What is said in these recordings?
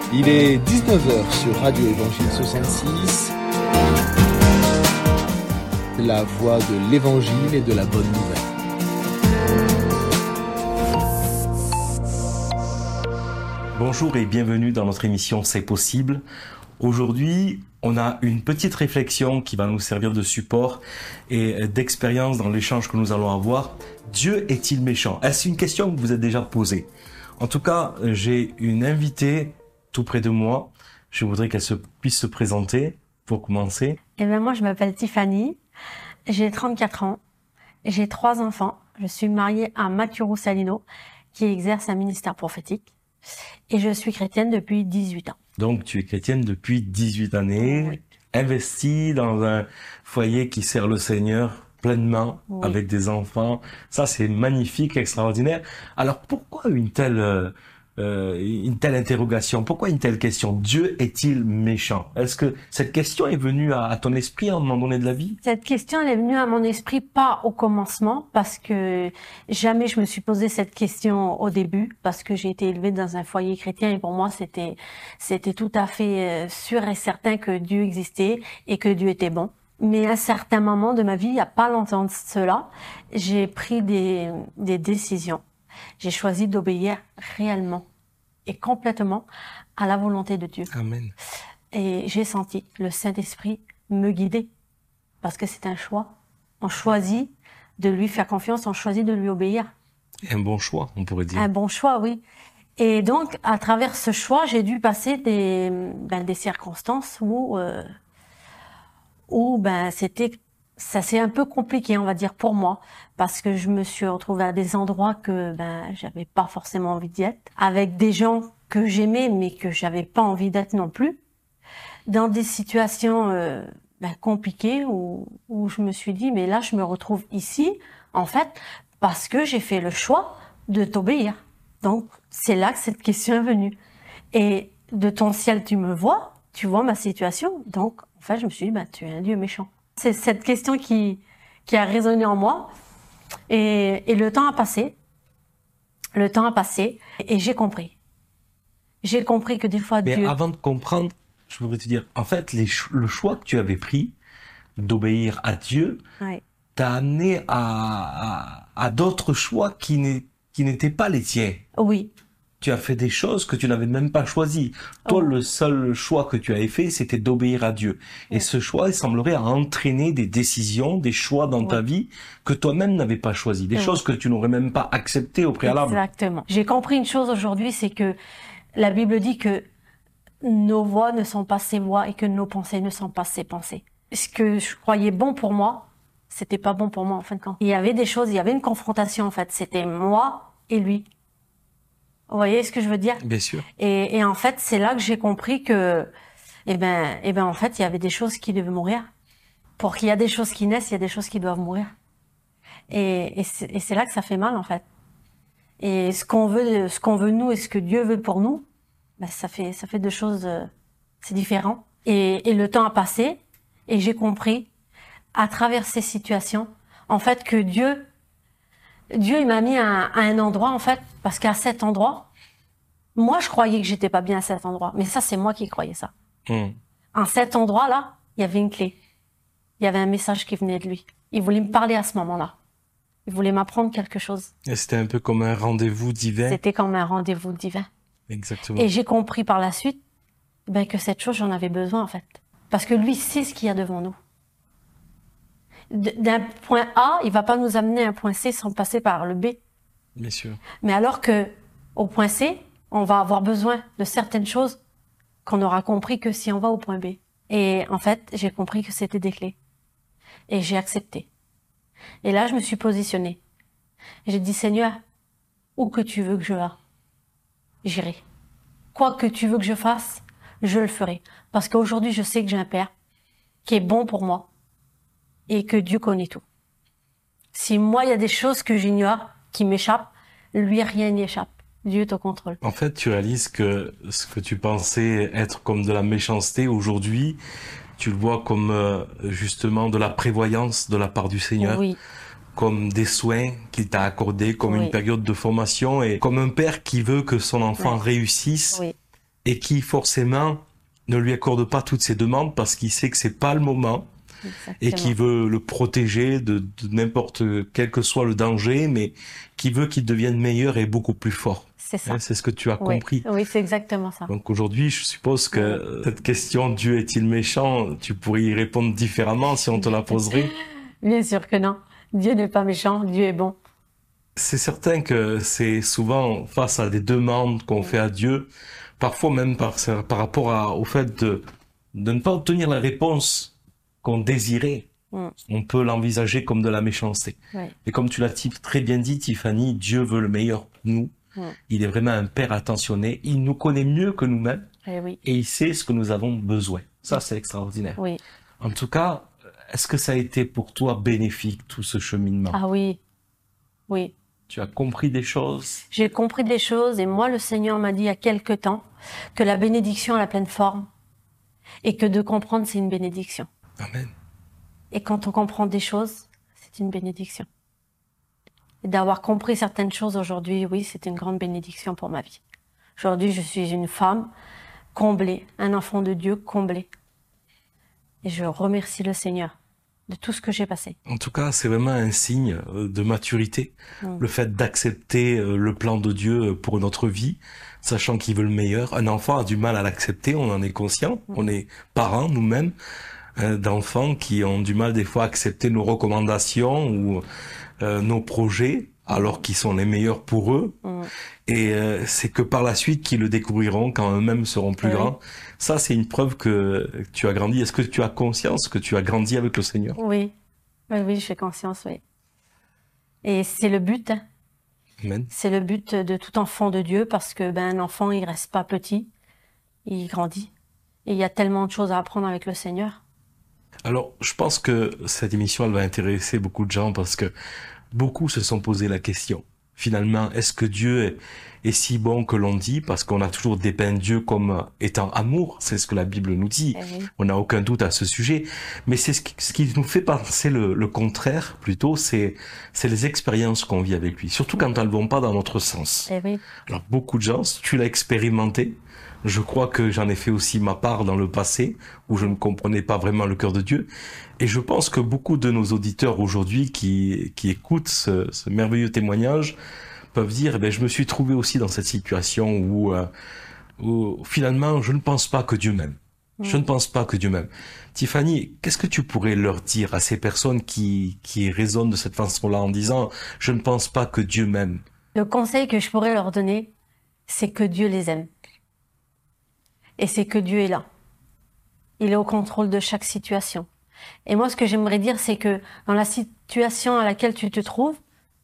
Il est 19h sur Radio Évangile 66, la voix de l'Évangile et de la bonne nouvelle. Bonjour et bienvenue dans notre émission C'est possible. Aujourd'hui, on a une petite réflexion qui va nous servir de support et d'expérience dans l'échange que nous allons avoir. Dieu est-il méchant? Est-ce une question que vous vous êtes déjà posée? En tout cas, j'ai une invitée tout près de moi. Je voudrais qu'elle puisse se présenter pour commencer. Moi, je m'appelle Tiffany. J'ai 34 ans. J'ai 3 enfants. Je suis mariée à Mathieu Roussalino, qui exerce un ministère prophétique. Et je suis chrétienne depuis 18 ans. Donc, tu es chrétienne depuis 18 années, oui. Investie dans un foyer qui sert le Seigneur pleinement, oui. Avec des enfants. Ça, c'est magnifique, extraordinaire. Alors, pourquoi une telle interrogation? Pourquoi une telle question? Dieu est-il méchant? Est-ce que cette question est venue à ton esprit à un moment donné de la vie? Cette question, elle est venue à mon esprit pas au commencement, parce que jamais je me suis posé cette question au début, parce que j'ai été élevée dans un foyer chrétien et pour moi, c'était tout à fait sûr et certain que Dieu existait et que Dieu était bon. Mais à un certain moment de ma vie, il n'y a pas longtemps de cela, j'ai pris des décisions. J'ai choisi d'obéir réellement et complètement à la volonté de Dieu. Amen. Et j'ai senti le Saint-Esprit me guider, parce que c'est un choix. On choisit de lui faire confiance, on choisit de lui obéir. Un bon choix, on pourrait dire. Un bon choix, oui. Et donc, à travers ce choix, j'ai dû passer des circonstances où ça s'est un peu compliqué, on va dire, pour moi, parce que je me suis retrouvée à des endroits que j'avais pas forcément envie d'y être, avec des gens que j'aimais mais que j'avais pas envie d'être non plus, dans des situations compliquées où je me suis dit mais là je me retrouve ici en fait parce que j'ai fait le choix de t'obéir. Donc c'est là que cette question est venue. Et de ton ciel tu me vois, tu vois ma situation, donc en fait je me suis dit tu es un Dieu méchant. C'est cette question qui a résonné en moi et le temps a passé. Le temps a passé et j'ai compris. J'ai compris que des fois Mais Dieu... avant de comprendre, je voudrais te dire, en fait, le choix que tu avais pris d'obéir à Dieu Oui. t'a amené à d'autres choix qui n'étaient pas les tiens. Oui. Tu as fait des choses que tu n'avais même pas choisies. Toi, le seul choix que tu avais fait, c'était d'obéir à Dieu. Et ce choix, il semblerait entraîner des décisions, des choix dans ta vie que toi-même n'avais pas choisis. Des choses que tu n'aurais même pas acceptées au préalable. Exactement. J'ai compris une chose aujourd'hui, c'est que la Bible dit que nos voix ne sont pas ses voix et que nos pensées ne sont pas ses pensées. Ce que je croyais bon pour moi, c'était pas bon pour moi en fin de compte. Il y avait des choses, il y avait une confrontation en fait. C'était moi et lui. Vous voyez ce que je veux dire? Bien sûr. Et en fait, c'est là que j'ai compris que, en fait, il y avait des choses qui devaient mourir. Pour qu'il y ait des choses qui naissent, il y a des choses qui doivent mourir. Et c'est là que ça fait mal, en fait. Et ce qu'on veut nous et ce que Dieu veut pour nous, ça fait 2 choses, c'est différent. Et le temps a passé et j'ai compris, à travers ces situations, en fait, que Dieu, il m'a mis à un endroit, en fait, parce qu'à cet endroit, moi, je croyais que j'étais pas bien à cet endroit. Mais ça, c'est moi qui croyais ça. À cet endroit-là, il y avait une clé. Il y avait un message qui venait de lui. Il voulait me parler à ce moment-là. Il voulait m'apprendre quelque chose. Et c'était un peu comme un rendez-vous divin. C'était comme un rendez-vous divin. Exactement. Et j'ai compris par la suite, que cette chose, j'en avais besoin, en fait. Parce que lui sait ce qu'il y a devant nous. D'un point A, il va pas nous amener à un point C sans passer par le B. Bien sûr. Mais alors que, au point C, on va avoir besoin de certaines choses qu'on aura compris que si on va au point B. Et en fait, j'ai compris que c'était des clés. Et j'ai accepté. Et là, je me suis positionnée. J'ai dit, Seigneur, où que tu veux que je aille, j'irai. Quoi que tu veux que je fasse, je le ferai. Parce qu'aujourd'hui, je sais que j'ai un Père qui est bon pour moi et que Dieu connaît tout. Si moi, il y a des choses que j'ignore, qui m'échappent, lui, rien n'y échappe. Dieu est au contrôle. En fait, tu réalises que ce que tu pensais être comme de la méchanceté aujourd'hui, tu le vois comme justement de la prévoyance de la part du Seigneur. Oui. Comme des soins qu'il t'a accordés, comme une période de formation et comme un père qui veut que son enfant réussisse. Oui. et qui forcément ne lui accorde pas toutes ses demandes parce qu'il sait que c'est pas le moment. Exactement. Et qui veut le protéger de n'importe quel que soit le danger, mais qui veut qu'il devienne meilleur et beaucoup plus fort. C'est ça. C'est ce que tu as compris. Oui, c'est exactement ça. Donc aujourd'hui, je suppose que cette question, Dieu est-il méchant, tu pourrais y répondre différemment si on te la poserait. Bien sûr que non. Dieu n'est pas méchant, Dieu est bon. C'est certain que c'est souvent face à des demandes qu'on fait à Dieu, parfois même par rapport au fait de ne pas obtenir la réponse qu'on désirait, on peut l'envisager comme de la méchanceté. Et comme tu l'as très bien dit, Tiffany, Dieu veut le meilleur pour nous. Il est vraiment un père attentionné. Il nous connaît mieux que nous-mêmes. Et il sait ce que nous avons besoin. Ça, c'est extraordinaire. Oui. En tout cas, est-ce que ça a été pour toi bénéfique, tout ce cheminement? Ah oui. Oui. Tu as compris des choses? J'ai compris des choses et moi, le Seigneur m'a dit il y a quelque temps que la bénédiction a la pleine forme et que de comprendre, c'est une bénédiction. Amen. Et quand on comprend des choses, c'est une bénédiction. Et d'avoir compris certaines choses aujourd'hui, oui, c'est une grande bénédiction pour ma vie. Aujourd'hui, je suis une femme comblée, un enfant de Dieu comblé. Et je remercie le Seigneur de tout ce que j'ai passé. En tout cas, c'est vraiment un signe de maturité, le fait d'accepter le plan de Dieu pour notre vie, sachant qu'il veut le meilleur. Un enfant a du mal à l'accepter, on en est conscient, on est parents nous-mêmes, d'enfants qui ont du mal des fois à accepter nos recommandations ou nos projets alors qu'ils sont les meilleurs pour eux. Et c'est que par la suite qu'ils le découvriront quand eux-mêmes seront plus grands. Ça, c'est une preuve que tu as grandi. Est-ce que tu as conscience que tu as grandi avec le Seigneur? Oui, oui, j'ai conscience, oui. Et c'est le but. Amen. C'est le but de tout enfant de Dieu parce que un enfant, il reste pas petit, il grandit. Et il y a tellement de choses à apprendre avec le Seigneur. Alors, je pense que cette émission, elle va intéresser beaucoup de gens parce que beaucoup se sont posé la question. Finalement, est-ce que Dieu est si bon que l'on dit? Parce qu'on a toujours dépeint Dieu comme étant amour. C'est ce que la Bible nous dit. On n'a aucun doute à ce sujet. Mais c'est ce qui nous fait penser le contraire, plutôt, c'est les expériences qu'on vit avec lui. Surtout quand elles ne vont pas dans notre sens. Alors, beaucoup de gens, tu l'as expérimenté. Je crois que j'en ai fait aussi ma part dans le passé, où je ne comprenais pas vraiment le cœur de Dieu. Et je pense que beaucoup de nos auditeurs aujourd'hui qui écoutent ce merveilleux témoignage peuvent dire, je me suis trouvé aussi dans cette situation où finalement, je ne pense pas que Dieu m'aime. Je ne pense pas que Dieu m'aime. Tiffany, qu'est-ce que tu pourrais leur dire à ces personnes qui raisonnent de cette façon-là en disant, je ne pense pas que Dieu m'aime? Le conseil que je pourrais leur donner, c'est que Dieu les aime. Et c'est que Dieu est là. Il est au contrôle de chaque situation. Et moi, ce que j'aimerais dire, c'est que dans la situation à laquelle tu te trouves,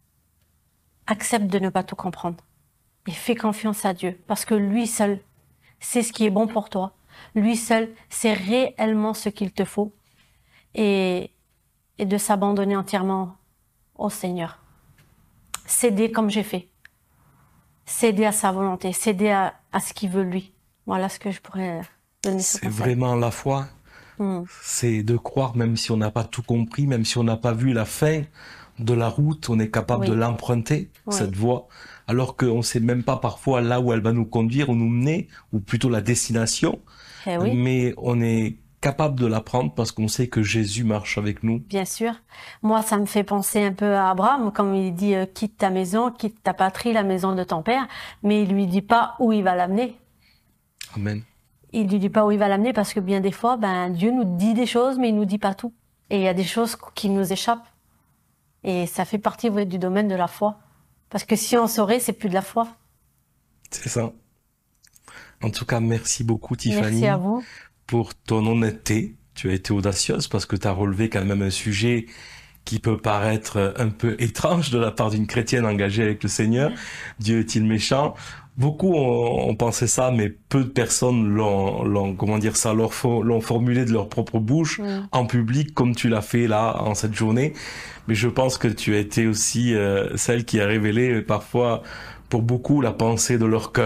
accepte de ne pas tout comprendre. Et fais confiance à Dieu. Parce que lui seul sait ce qui est bon pour toi. Lui seul sait réellement ce qu'il te faut. Et de s'abandonner entièrement au Seigneur. Céder comme j'ai fait. Céder à sa volonté. Céder à ce qu'il veut lui. Voilà ce que je pourrais donner. C'est vraiment la foi. C'est de croire, même si on n'a pas tout compris, même si on n'a pas vu la fin de la route, on est capable de l'emprunter, cette voie, alors qu'on ne sait même pas parfois là où elle va nous conduire ou nous mener, ou plutôt la destination. Mais on est capable de la prendre parce qu'on sait que Jésus marche avec nous. Bien sûr. Moi, ça me fait penser un peu à Abraham, comme il dit quitte ta maison, quitte ta patrie, la maison de ton père, mais il lui dit pas où il va l'amener. Amen. Il lui dit pas où il va l'amener parce que bien des fois, Dieu nous dit des choses, mais il nous dit pas tout. Et il y a des choses qui nous échappent. Et ça fait partie du domaine de la foi. Parce que si on saurait, c'est plus de la foi. C'est ça. En tout cas, merci beaucoup Tiffany. Merci à vous. Pour ton honnêteté. Tu as été audacieuse parce que tu as relevé quand même un sujet qui peut paraître un peu étrange de la part d'une chrétienne engagée avec le Seigneur. Dieu est-il méchant? Beaucoup ont pensé ça, mais peu de personnes l'ont formulé de leur propre bouche, en public, comme tu l'as fait là, en cette journée. Mais je pense que tu as été aussi celle qui a révélé parfois, pour beaucoup, la pensée de leur cœur.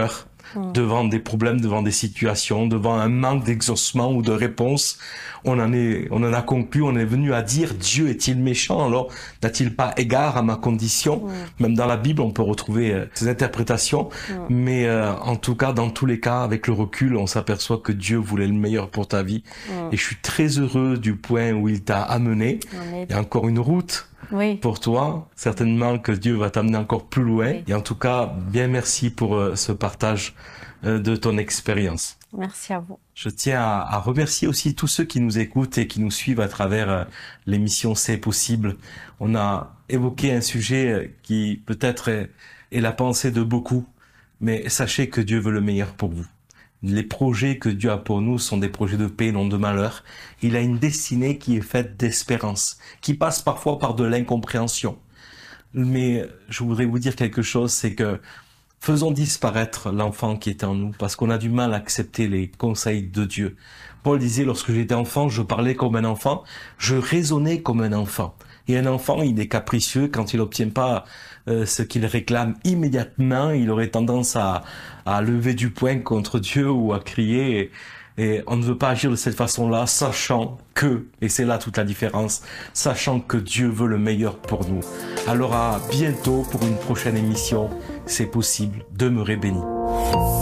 devant des problèmes, devant des situations, devant un manque d'exaucement ou de réponse. On en a conclu, on est venu à dire, Dieu est-il méchant? Alors, n'a-t-il pas égard à ma condition? Même dans la Bible, on peut retrouver ces interprétations. Mais en tout cas, dans tous les cas, avec le recul, on s'aperçoit que Dieu voulait le meilleur pour ta vie. Et je suis très heureux du point où il t'a amené. Il y a encore une route. Oui. Pour toi, certainement que Dieu va t'amener encore plus loin. Oui. Et en tout cas, bien merci pour ce partage de ton expérience. Merci à vous. Je tiens à remercier aussi tous ceux qui nous écoutent et qui nous suivent à travers l'émission C'est possible. On a évoqué un sujet qui peut-être est la pensée de beaucoup, mais sachez que Dieu veut le meilleur pour vous. Les projets que Dieu a pour nous sont des projets de paix, non de malheur. Il a une destinée qui est faite d'espérance, qui passe parfois par de l'incompréhension. Mais je voudrais vous dire quelque chose, c'est que faisons disparaître l'enfant qui est en nous, parce qu'on a du mal à accepter les conseils de Dieu. Paul disait, lorsque j'étais enfant, je parlais comme un enfant, je raisonnais comme un enfant. Et un enfant, il est capricieux quand il n'obtient pas ce qu'il réclame immédiatement. Il aurait tendance à lever du poing contre Dieu ou à crier. Et on ne veut pas agir de cette façon-là, sachant que, et c'est là toute la différence, sachant que Dieu veut le meilleur pour nous. Alors à bientôt pour une prochaine émission. C'est possible. Demeurez bénis.